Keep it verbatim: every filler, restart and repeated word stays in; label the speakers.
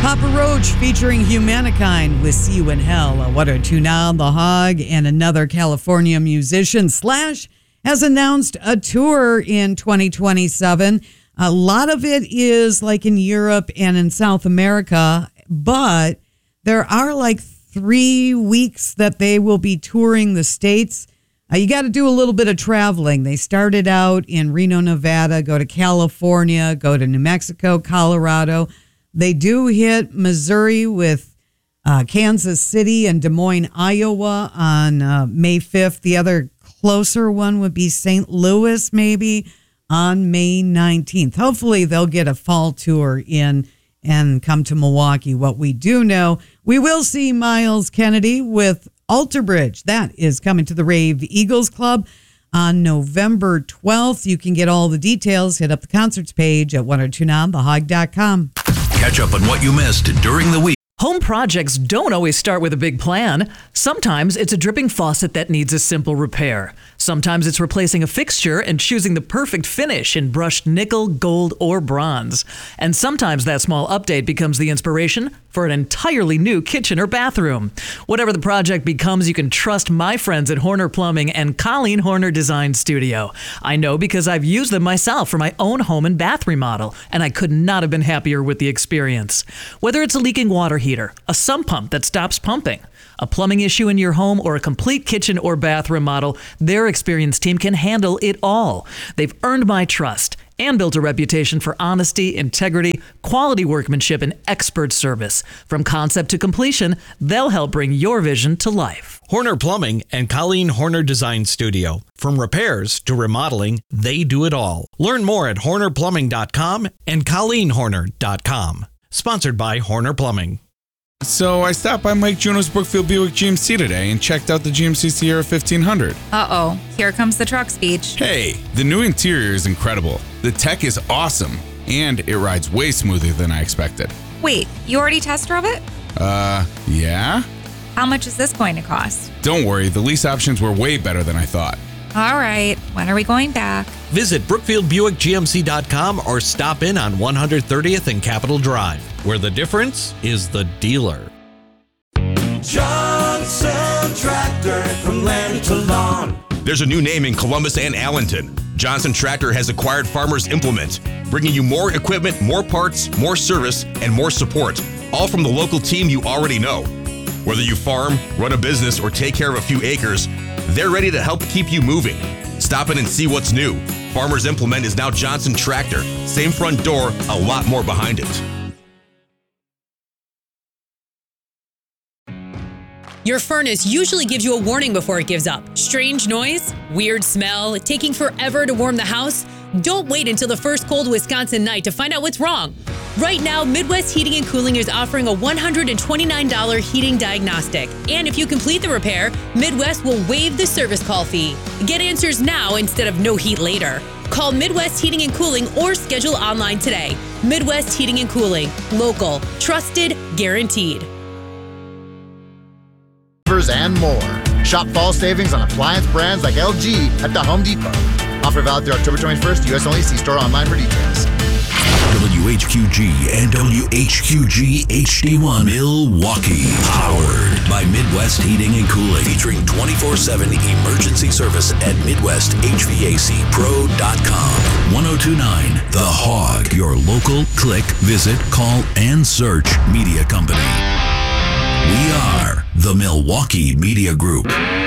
Speaker 1: Papa Roach featuring Humankind with See You in Hell. What are two now? The Hog and another California musician. Slash has announced a tour in twenty twenty-seven. A lot of it is like in Europe and in South America, but there are like three weeks that they will be touring the States. Uh, you got to do a little bit of traveling. They started out in Reno, Nevada, go to California, go to New Mexico, Colorado. They do hit Missouri with uh, Kansas City and Des Moines, Iowa on uh, May fifth. The other closer one would be Saint Louis, maybe, on May nineteenth. Hopefully they'll get a fall tour in and come to Milwaukee. What we do know, we will see Miles Kennedy with Alter Bridge. That is coming to the Rave Eagles Club on November twelfth. You can get all the details. Hit up the concerts page at ten twenty-nine the hog dot com.
Speaker 2: Catch up on what you missed during the week.
Speaker 3: Home projects don't always start with a big plan. Sometimes it's a dripping faucet that needs a simple repair. Sometimes it's replacing a fixture and choosing the perfect finish in brushed nickel, gold, or bronze. And sometimes that small update becomes the inspiration for an entirely new kitchen or bathroom. Whatever the project becomes, you can trust my friends at Horner Plumbing and Colleen Horner Design Studio. I know because I've used them myself for my own home and bath remodel, and I could not have been happier with the experience. Whether it's a leaking water heater, a sump pump that stops pumping, a plumbing issue in your home, or a complete kitchen or bath remodel, their experienced team can handle it all. They've earned my trust and built a reputation for honesty, integrity, quality workmanship, and expert service. From concept to completion, they'll help bring your vision to life.
Speaker 4: Horner Plumbing and Colleen Horner Design Studio. From repairs to remodeling, they do it all. Learn more at horner plumbing dot com and colleen horner dot com. Sponsored by Horner Plumbing.
Speaker 5: So I stopped by Mike Juno's Brookfield Buick G M C today and checked out the G M C Sierra fifteen hundred.
Speaker 6: Uh-oh, here comes the truck speech.
Speaker 5: Hey, the new interior is incredible. The tech is awesome, and it rides way smoother than I expected.
Speaker 6: Wait, you already test drove it?
Speaker 5: Uh, yeah?
Speaker 6: How much is this going to cost?
Speaker 5: Don't worry, the lease options were way better than I thought.
Speaker 6: All right, when are we going back?
Speaker 4: Visit brookfield buick g m c dot com or stop in on one hundred thirtieth and Capitol Drive, where the difference is the dealer.
Speaker 7: Johnson Tractor, from land to lawn.
Speaker 8: There's a new name in Columbus and Allenton. Johnson Tractor has acquired Farmers Implement, bringing you more equipment, more parts, more service, and more support, all from the local team you already know. Whether you farm, run a business, or take care of a few acres, they're ready to help keep you moving. Stop in and see what's new. Farmers Implement is now Johnson Tractor. Same front door, a lot more behind it.
Speaker 9: Your furnace usually gives you a warning before it gives up. Strange noise, weird smell, taking forever to warm the house. Don't wait until the first cold Wisconsin night to find out what's wrong. Right now, Midwest Heating and Cooling is offering a one hundred twenty-nine dollars heating diagnostic. And if you complete the repair, Midwest will waive the service call fee. Get answers now instead of no heat later. Call Midwest Heating and Cooling or schedule online today. Midwest Heating and Cooling. Local. Trusted. Guaranteed.
Speaker 10: And more. Shop fall savings on appliance brands like L G at the Home Depot. Offer valid through October twenty-first. U S only. See store online for details.
Speaker 2: W H Q G and W H Q G H D one Milwaukee. Powered by Midwest Heating and Cooling. Featuring twenty-four seven emergency service at midwest h v a c pro dot com. ten twenty-nine The Hog. Your local click, visit, call, and search media company. We are the Milwaukee Media Group.